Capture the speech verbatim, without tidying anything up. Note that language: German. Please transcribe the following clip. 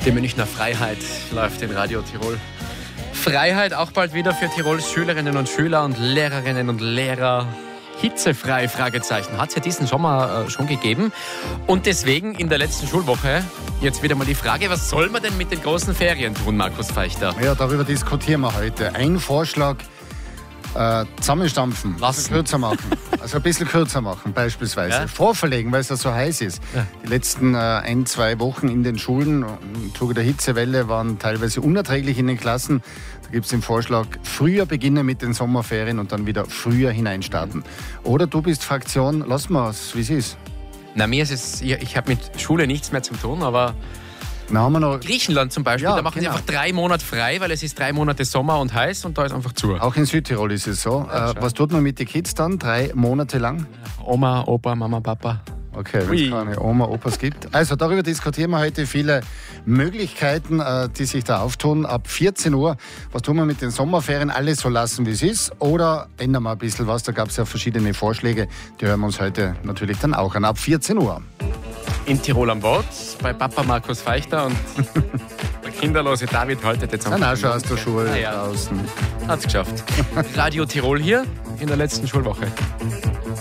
Die Münchner Freiheit läuft in Radio Tirol. Freiheit auch bald wieder für Tirols Schülerinnen und Schüler und Lehrerinnen und Lehrer. Hitzefrei, Fragezeichen. Hat es ja diesen Sommer äh, schon gegeben. Und deswegen in der letzten Schulwoche jetzt wieder mal die Frage, was soll man denn mit den großen Ferien tun, Markus Feichter? Ja, darüber diskutieren wir heute. Ein Vorschlag, äh, zusammenstampfen, Lassen. kürzer machen. Also ein bisschen kürzer machen beispielsweise. Ja? Vorverlegen, weil es ja so heiß ist. Ja. Die letzten äh, ein, zwei Wochen in den Schulen im Zuge der Hitzewelle waren teilweise unerträglich in den Klassen. Da gibt es den Vorschlag, früher beginnen mit den Sommerferien und dann wieder früher hineinstarten. Oder du bist Fraktion, lass mal es, wie es ist. Na, mir ist es, ich, ich habe mit Schule nichts mehr zu tun, aber Dann haben wir noch Griechenland zum Beispiel, Ja, da machen genau. sie einfach drei Monate frei, weil es ist drei Monate Sommer und heiß und da ist einfach zu. Auch in Südtirol ist es so. Ja, äh, was tut man mit den Kids dann? Drei Monate lang? Oma, Opa, Mama, Papa. Okay, wenn Ui. es keine Oma, Opas gibt. Also darüber diskutieren wir heute viele Möglichkeiten, äh, die sich da auftun. Ab vierzehn Uhr, was tun wir mit den Sommerferien? Alles so lassen, wie es ist? Oder ändern wir ein bisschen was? Da gab es ja verschiedene Vorschläge. Die hören wir uns heute natürlich dann auch an. Ab vierzehn Uhr. In Tirol am Wort, bei Papa Markus Feichter und der kinderlose David haltet jetzt am Dann auch schon aus der Schule Ah, ja. draußen. Hat's geschafft. Radio Tirol hier in der letzten Schulwoche.